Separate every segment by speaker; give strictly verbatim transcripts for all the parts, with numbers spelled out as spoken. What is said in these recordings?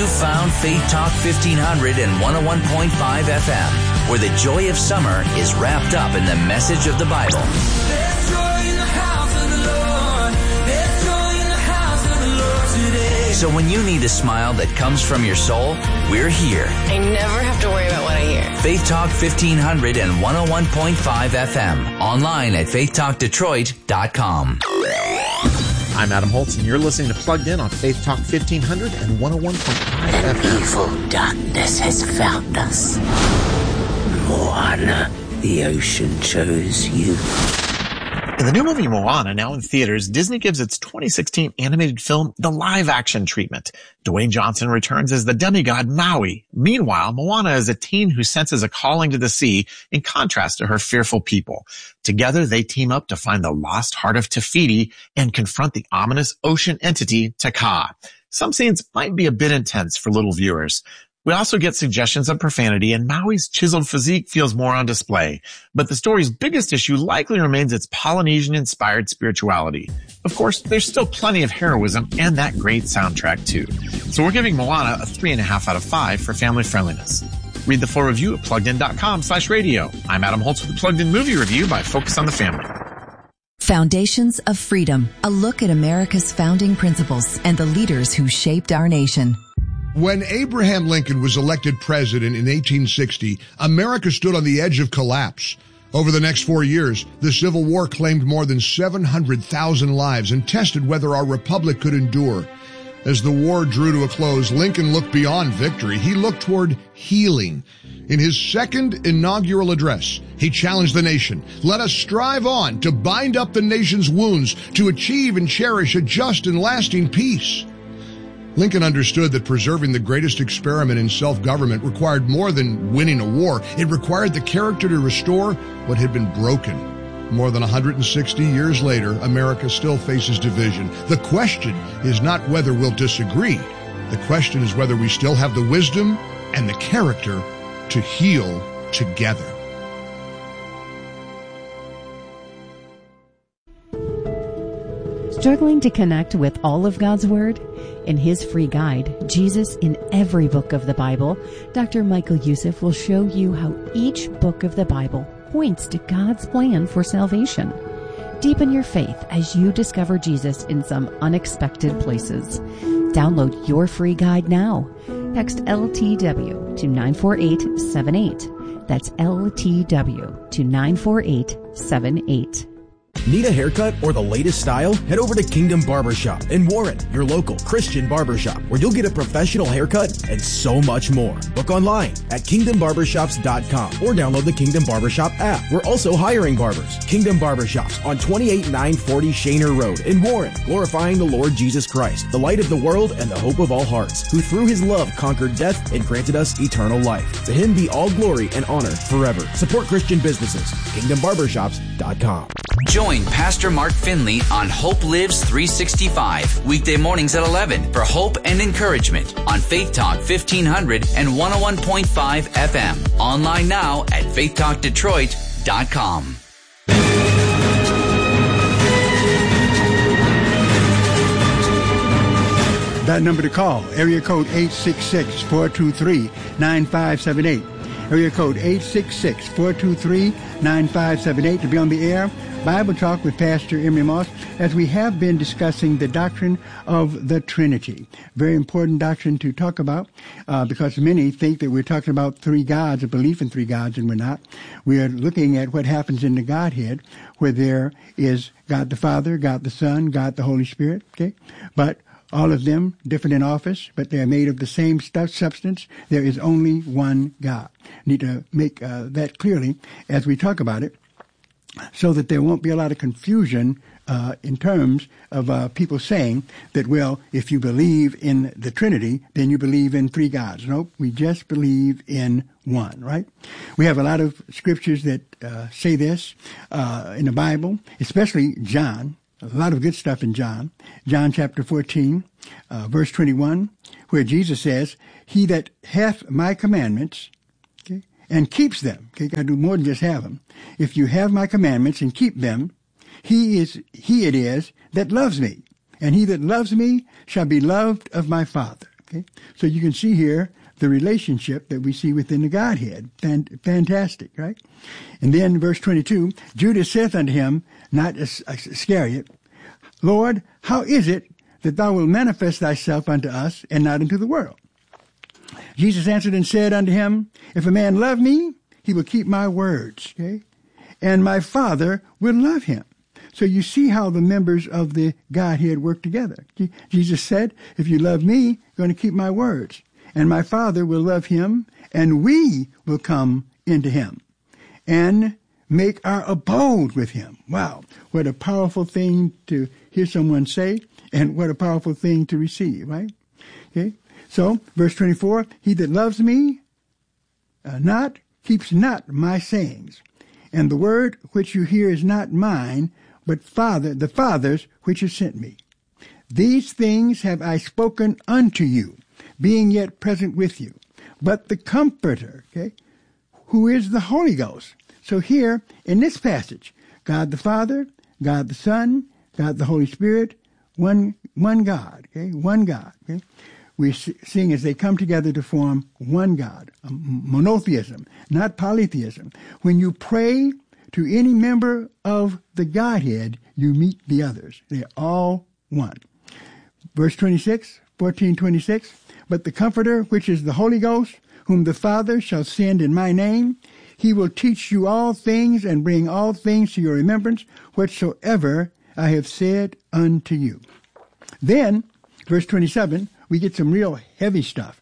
Speaker 1: You've found Faith Talk fifteen hundred and one oh one point five F M, where the joy of summer is wrapped up in the message of the Bible. There's joy in the house of the Lord. There's joy in the house of the Lord today. So when you need a smile that comes from your soul, we're here.
Speaker 2: I never have to worry about what I hear.
Speaker 1: Faith Talk fifteen hundred and one oh one point five F M. Online at faith talk detroit dot com.
Speaker 3: I'm Adam Holtz, and you're listening to Plugged In on Faith Talk fifteen hundred and one oh one point five F M.
Speaker 4: Evil darkness has found us. Moana, the ocean chose you.
Speaker 3: In the new movie Moana, now in theaters, Disney gives its twenty sixteen animated film the live-action treatment. Dwayne Johnson returns as the demigod Maui. Meanwhile, Moana is a teen who senses a calling to the sea in contrast to her fearful people. Together, they team up to find the lost heart of Te Fiti and confront the ominous ocean entity Te Kā. Some scenes might be a bit intense for little viewers. We also get suggestions of profanity, and Maui's chiseled physique feels more on display. But the story's biggest issue likely remains its Polynesian-inspired spirituality. Of course, there's still plenty of heroism and that great soundtrack, too. So we're giving Moana a three point five out of five for family friendliness. Read the full review at pluggedin.com slash radio. I'm Adam Holtz with the Plugged In Movie Review by Focus on the Family.
Speaker 5: Foundations of Freedom, a look at America's founding principles and the leaders who shaped our nation.
Speaker 6: When Abraham Lincoln was elected president in eighteen sixty, America stood on the edge of collapse. Over the next four years, the Civil War claimed more than seven hundred thousand lives and tested whether our republic could endure. As the war drew to a close, Lincoln looked beyond victory. He looked toward healing. In his second inaugural address, he challenged the nation. Let us strive on to bind up the nation's wounds, to achieve and cherish a just and lasting peace. Lincoln understood that preserving the greatest experiment in self-government required more than winning a war. It required the character to restore what had been broken. More than one hundred sixty years later, America still faces division. The question is not whether we'll disagree. The question is whether we still have the wisdom and the character to heal together.
Speaker 7: Struggling to connect with all of God's Word? In his free guide, Jesus in Every Book of the Bible, Doctor Michael Youssef will show you how each book of the Bible points to God's plan for salvation. Deepen your faith as you discover Jesus in some unexpected places. Download your free guide now. Text L T W to nine four eight seven eight. That's L T W to nine four eight seven eight.
Speaker 8: Need a haircut or the latest style? Head over to Kingdom Barbershop in Warren, your local Christian barbershop, where you'll get a professional haircut and so much more. Book online at kingdom barbershops dot com or download the Kingdom Barbershop app. We're also hiring barbers. Kingdom Barbershops on twenty-eight nine forty Shaner Road in Warren, glorifying the Lord Jesus Christ, the light of the world and the hope of all hearts, who through his love conquered death and granted us eternal life. To him be all glory and honor forever. Support Christian businesses. kingdom barbershops dot com.
Speaker 1: Join Pastor Mark Finley on Hope Lives three sixty-five, weekday mornings at eleven for hope and encouragement on Faith Talk fifteen hundred and one oh one point five F M. Online now at faith talk detroit dot com.
Speaker 9: That number to call, area code eight six six, four two three, nine five seven eight. Area code eight six six, four two three, nine five seven eight to be on the air. Bible Talk with Pastor Emery Moss, as we have been discussing the doctrine of the Trinity. Very important doctrine to talk about uh, because many think that we're talking about three gods, a belief in three gods, and we're not. We are looking at what happens in the Godhead, where there is God the Father, God the Son, God the Holy Spirit, okay? But all of them different in office, but they are made of the same stuff, substance. There is only one God. Need to make uh, that clearly as we talk about it, so that there won't be a lot of confusion uh, in terms of uh, people saying that, well, if you believe in the Trinity, then you believe in three gods. Nope, we just believe in one, right? We have a lot of scriptures that uh, say this uh, in the Bible, especially John. A lot of good stuff in John. John chapter fourteen, uh, verse twenty-one, where Jesus says, he that hath my commandments, okay, and keeps them, okay, got to do more than just have them. If you have my commandments and keep them, he is, he it is that loves me. And he that loves me shall be loved of my Father. Okay? So you can see here the relationship that we see within the Godhead. Fantastic, right? And then verse twenty-two, Judas saith unto him, not Iscariot, Lord, how is it that thou wilt manifest thyself unto us and not unto the world? Jesus answered and said unto him, if a man love me, he will keep my words, okay? And my Father will love him. So you see how the members of the Godhead work together. Jesus said, if you love me, you're going to keep my words. And my Father will love him, and we will come into him and make our abode with him. Wow, what a powerful thing to hear someone say, and what a powerful thing to receive, right? Okay. So, verse twenty-four, he that loves me uh, not, keeps not my sayings. And the word which you hear is not mine, but Father, the Father's which has sent me. These things have I spoken unto you, being yet present with you. But the Comforter, okay, who is the Holy Ghost. So here, in this passage, God the Father, God the Son, God the Holy Spirit, one one God, okay, one God, okay. We're seeing as they come together to form one God, monotheism, not polytheism. When you pray to any member of the Godhead, you meet the others. They're all one. Verse twenty-six, fourteen twenty-six, but the Comforter, which is the Holy Ghost, whom the Father shall send in my name, he will teach you all things and bring all things to your remembrance, whatsoever I have said unto you. Then, verse twenty-seven, we get some real heavy stuff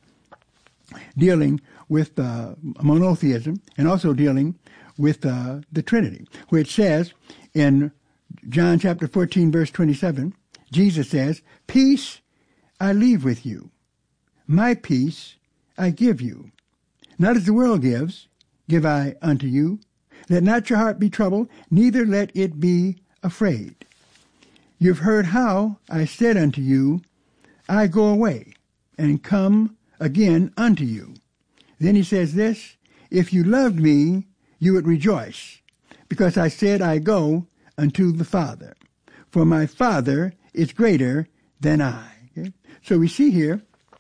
Speaker 9: dealing with uh, monotheism and also dealing with uh, the Trinity, where it says in John chapter fourteen, verse twenty-seven, Jesus says, peace I leave with you. My peace I give you. Not as the world gives, give I unto you. Let not your heart be troubled, neither let it be afraid. You've heard how I said unto you, I go away and come again unto you. Then he says this, if you loved me, you would rejoice, because I said I go unto the Father. For my Father is greater than I. Okay? So we see here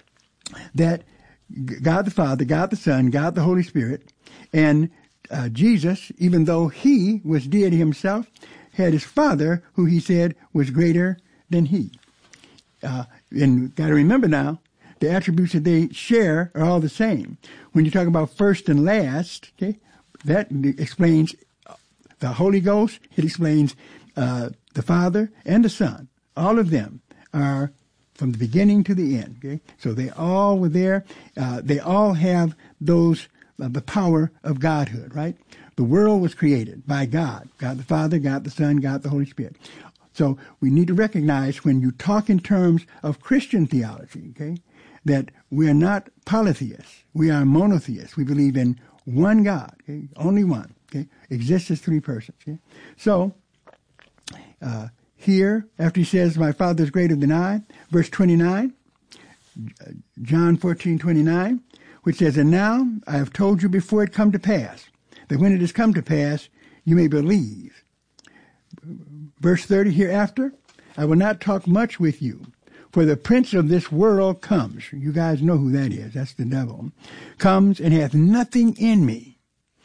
Speaker 9: that God the Father, God the Son, God the Holy Spirit, and uh, Jesus, even though he was deity himself, had his Father, who he said was greater than he. Uh, and got to remember now, the attributes that they share are all the same. When you talk about first and last, okay, that explains the Holy Ghost. It explains uh, the Father and the Son. All of them are from the beginning to the end. Okay, so they all were there. Uh, they all have those uh, the power of Godhood. Right. The world was created by God, God the Father, God the Son, God the Holy Spirit. So we need to recognize when you talk in terms of Christian theology, okay, that we are not polytheists. We are monotheists. We believe in one God, okay, only one, okay, exists as three persons. Okay? So uh, here, after he says, my Father is greater than I, verse twenty-nine, John fourteen twenty-nine, which says, and now I have told you before it come to pass, that when it has come to pass, you may believe. Verse thirty, hereafter, I will not talk much with you, for the prince of this world comes. You guys know who that is. That's the devil. Comes and hath nothing in me,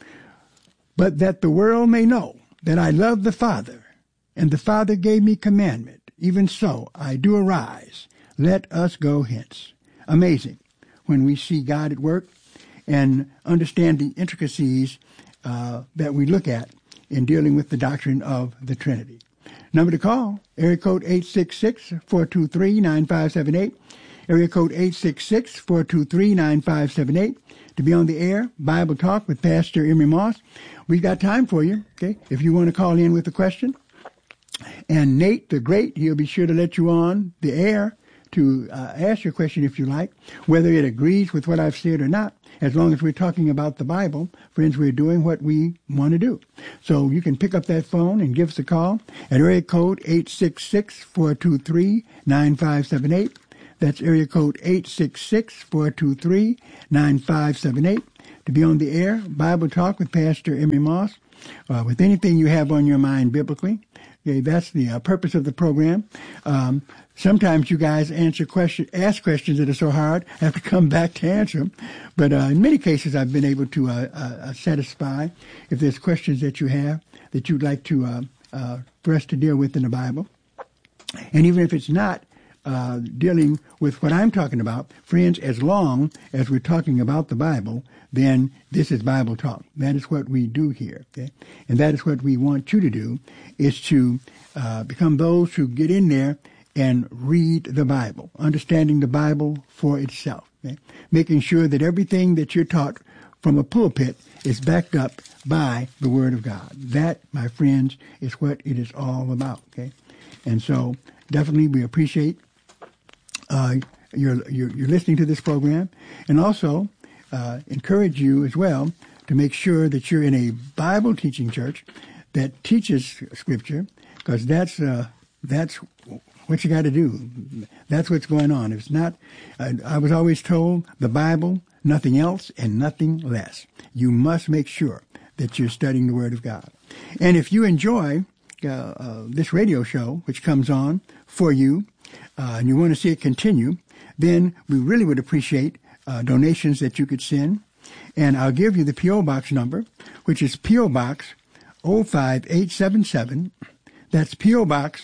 Speaker 9: but that the world may know that I love the Father, and the Father gave me commandment. Even so, I do arise. Let us go hence. Amazing when we see God at work and understand the intricacies uh, that we look at in dealing with the doctrine of the Trinity. Number to call, area code eight six six, four two three, nine five seven eight, area code eight six six, four two three, nine five seven eight, to be on the air, Bible Talk with Pastor Emery Moss. We've got time for you, okay, if you want to call in with a question. And Nate, the great, he'll be sure to let you on the air to uh, ask your question if you like, whether it agrees with what I've said or not. As long as we're talking about the Bible, friends, we're doing what we want to do. So you can pick up that phone and give us a call at area code eight six six, four two three, nine five seven eight. That's area code eight six six, four two three, nine five seven eight. To be on the air, Bible Talk with Pastor Emery Moss. Uh, with anything you have on your mind biblically, Okay, that's the uh, purpose of the program. Um, sometimes you guys answer question, ask questions that are so hard, I have to come back to answer them. But uh, in many cases, I've been able to uh, uh, satisfy if there's questions that you have that you'd like to uh, uh, for us to deal with in the Bible. And even if it's not uh, dealing with what I'm talking about, friends, as long as we're talking about the Bible, then this is Bible Talk. That is what we do here, okay? And that is what we want you to do, is to uh, become those who get in there and read the Bible, understanding the Bible for itself, okay? Making sure that everything that you're taught from a pulpit is backed up by the Word of God. That, my friends, is what it is all about, okay? And so definitely we appreciate uh, your, your, your listening to this program, and also uh, encourage you as well to make sure that you're in a Bible teaching church that teaches Scripture, because that's uh, that's what you got to do. That's what's going on. If it's not, I, I was always told the Bible, nothing else and nothing less. You must make sure that you're studying the Word of God. And if you enjoy uh, uh, this radio show, which comes on for you, uh, and you want to see it continue, then we really would appreciate uh, donations that you could send. And I'll give you the P O Box number, which is P O Box oh five eight seven seven. That's P O Box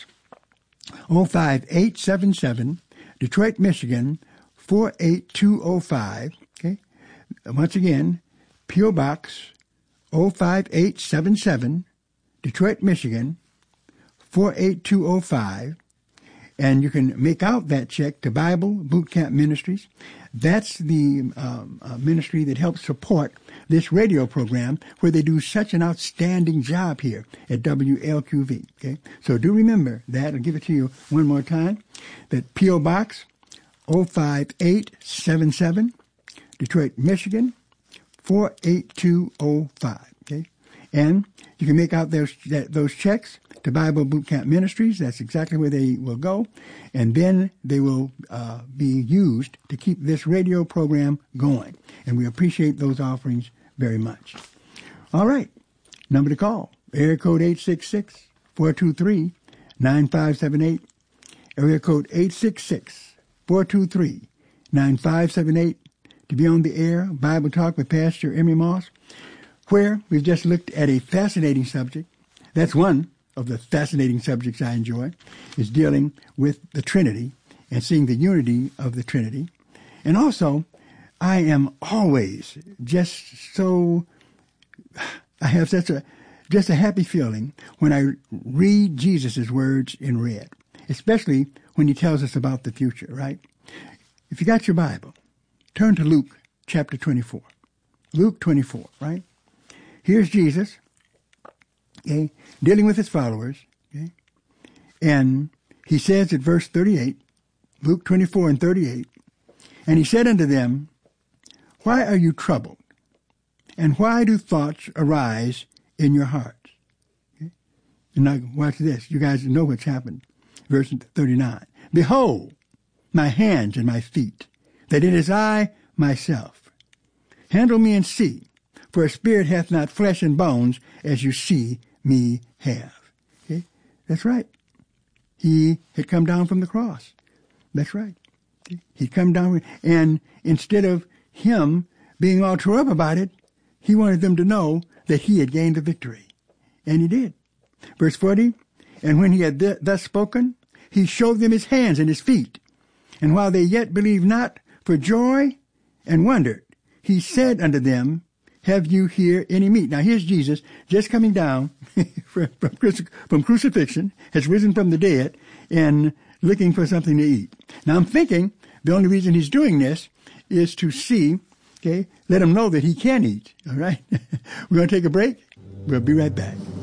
Speaker 9: oh five eight seven seven, Detroit, Michigan, four eight two oh five. Okay. Once again, P O Box oh five eight seven seven, Detroit, Michigan, four eight two oh five. And you can make out that check to Bible Boot Camp Ministries. That's the um, uh, ministry that helps support this radio program, where they do such an outstanding job here at W L Q V. Okay, so do remember that. I'll give it to you one more time. That P O Box oh five eight seven seven, Detroit, Michigan, four eight two oh five. Okay, and you can make out those that, those checks to Bible Boot Camp Ministries. That's exactly where they will go. And then they will uh, be used to keep this radio program going. And we appreciate those offerings very much. All right. Number to call, area code eight six six, four two three, nine five seven eight. Area code eight six six, four two three, nine five seven eight. To be on the air, Bible Talk with Pastor Emery Moss, where we've just looked at a fascinating subject. That's one of the fascinating subjects I enjoy, is dealing with the Trinity and seeing the unity of the Trinity. And also, I am always just so, I have such a, just a happy feeling when I read Jesus' words in red, especially when he tells us about the future, right? If you got your Bible, turn to Luke chapter twenty-four. Luke twenty-four, right? Here's Jesus, okay, dealing with his followers, okay? And he says at verse thirty-eight, Luke twenty-four and thirty-eight, and he said unto them, why are you troubled? And why do thoughts arise in your hearts? Okay? And now watch this. You guys know what's happened. Verse thirty-nine, behold, my hands and my feet, that it is I myself. Handle me and see, for a spirit hath not flesh and bones, as you see me have. Okay? That's right. He had come down from the cross. That's right. Okay? He'd come down, and instead of him being all tore up about it, he wanted them to know that he had gained the victory. And he did. Verse forty, and when he had th- thus spoken, he showed them his hands and his feet. And while they yet believed not, for joy and wondered, he said unto them, have you here any meat? Now here's Jesus just coming down from, from, cruci- from crucifixion, has risen from the dead, and looking for something to eat. Now I'm thinking the only reason he's doing this is to see, okay, let him know that he can eat. All right? We're going to take a break. We'll be right back.